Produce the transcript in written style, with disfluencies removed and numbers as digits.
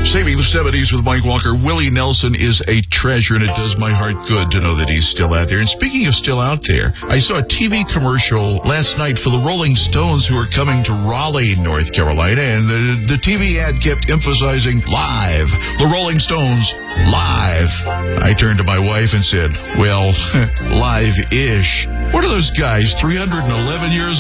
Saving the 70s with Mike Walker. Willie Nelson is a treasure, and it does my heart good to know that he's still out there. And speaking of still out there, I saw a TV commercial last night for the Rolling Stones, who are coming to Raleigh, North Carolina, and the TV ad kept emphasizing live. The Rolling Stones, live. I turned to my wife and said, well, live-ish. What are those guys, 311 years